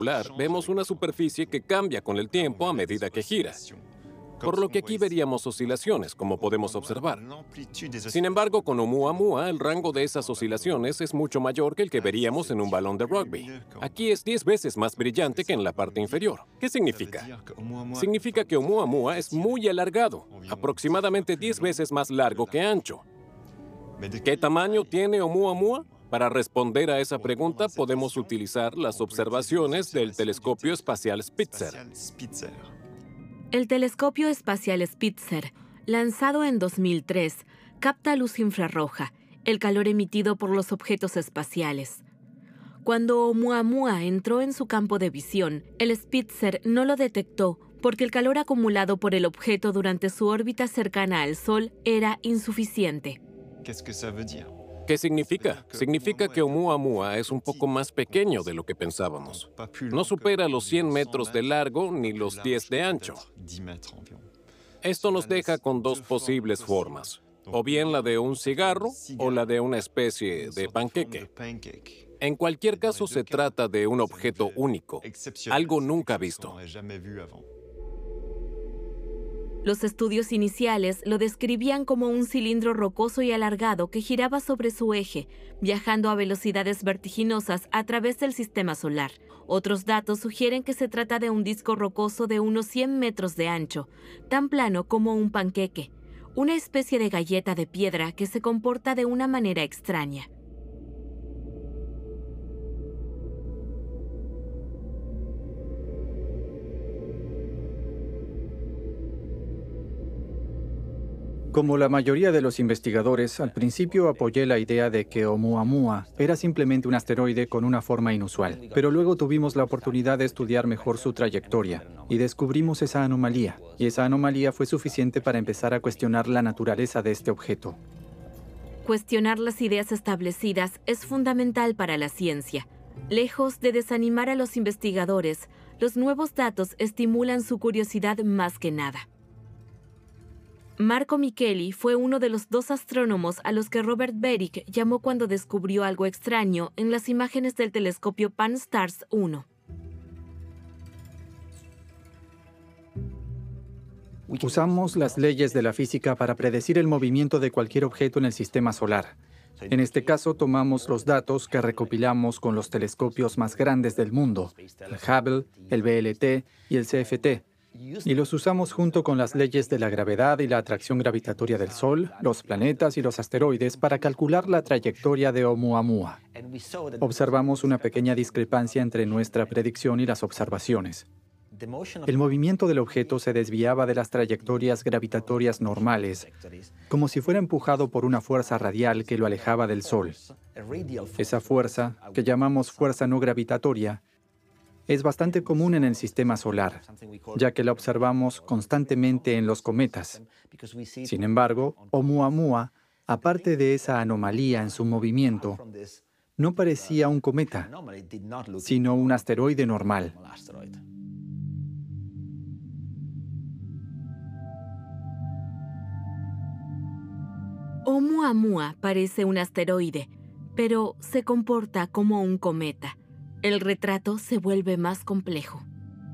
vemos una superficie que cambia con el tiempo a medida que gira, por lo que aquí veríamos oscilaciones, como podemos observar. Sin embargo, con Oumuamua, el rango de esas oscilaciones es mucho mayor que el que veríamos en un balón de rugby. Aquí es 10 veces más brillante que en la parte inferior. ¿Qué significa? Significa que Oumuamua es muy alargado, aproximadamente 10 veces más largo que ancho. ¿Qué tamaño tiene Oumuamua? Para responder a esa pregunta, podemos utilizar las observaciones del telescopio espacial Spitzer. El telescopio espacial Spitzer, lanzado en 2003, capta luz infrarroja, el calor emitido por los objetos espaciales. Cuando Oumuamua entró en su campo de visión, el Spitzer no lo detectó porque el calor acumulado por el objeto durante su órbita cercana al Sol era insuficiente. ¿Qué significa? Significa que Oumuamua es un poco más pequeño de lo que pensábamos. No supera los 100 metros de largo ni los 10 de ancho. Esto nos deja con dos posibles formas, o bien la de un cigarro o la de una especie de panqueque. En cualquier caso, se trata de un objeto único, algo nunca visto. Los estudios iniciales lo describían como un cilindro rocoso y alargado que giraba sobre su eje, viajando a velocidades vertiginosas a través del sistema solar. Otros datos sugieren que se trata de un disco rocoso de unos 100 metros de ancho, tan plano como un panqueque, una especie de galleta de piedra que se comporta de una manera extraña. Como la mayoría de los investigadores, al principio apoyé la idea de que Oumuamua era simplemente un asteroide con una forma inusual, pero luego tuvimos la oportunidad de estudiar mejor su trayectoria y descubrimos esa anomalía, y esa anomalía fue suficiente para empezar a cuestionar la naturaleza de este objeto. Cuestionar las ideas establecidas es fundamental para la ciencia. Lejos de desanimar a los investigadores, los nuevos datos estimulan su curiosidad más que nada. Marco Micheli fue uno de los dos astrónomos a los que Robert Berik llamó cuando descubrió algo extraño en las imágenes del telescopio Pan-STARRS 1. Usamos las leyes de la física para predecir el movimiento de cualquier objeto en el sistema solar. En este caso, tomamos los datos que recopilamos con los telescopios más grandes del mundo, el Hubble, el VLT y el CFT, y los usamos junto con las leyes de la gravedad y la atracción gravitatoria del Sol, los planetas y los asteroides para calcular la trayectoria de Oumuamua. Observamos una pequeña discrepancia entre nuestra predicción y las observaciones. El movimiento del objeto se desviaba de las trayectorias gravitatorias normales, como si fuera empujado por una fuerza radial que lo alejaba del Sol. Esa fuerza, que llamamos fuerza no gravitatoria, es bastante común en el sistema solar, ya que la observamos constantemente en los cometas. Sin embargo, Oumuamua, aparte de esa anomalía en su movimiento, no parecía un cometa, sino un asteroide normal. Oumuamua parece un asteroide, pero se comporta como un cometa. El retrato se vuelve más complejo.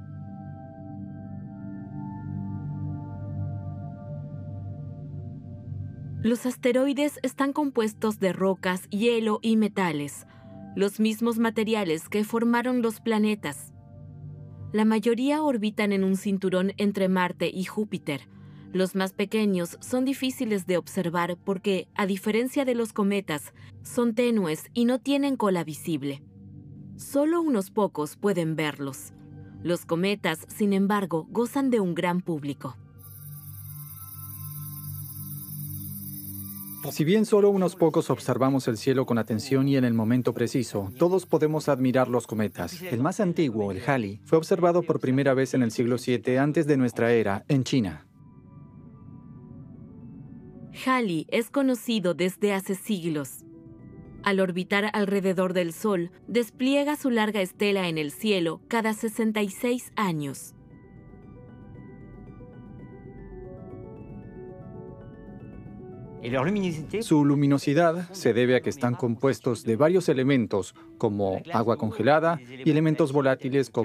Los asteroides están compuestos de rocas, hielo y metales, los mismos materiales que formaron los planetas. La mayoría orbitan en un cinturón entre Marte y Júpiter. Los más pequeños son difíciles de observar porque, a diferencia de los cometas, son tenues y no tienen cola visible. Solo unos pocos pueden verlos. Los cometas, sin embargo, gozan de un gran público. Si bien solo unos pocos observamos el cielo con atención y en el momento preciso, todos podemos admirar los cometas. El más antiguo, el Halley, fue observado por primera vez en el siglo VII antes de nuestra era, en China. Halley es conocido desde hace siglos. Al orbitar alrededor del Sol, despliega su larga estela en el cielo cada 66 años. Su luminosidad se debe a que están compuestos de varios elementos, como agua congelada y elementos volátiles como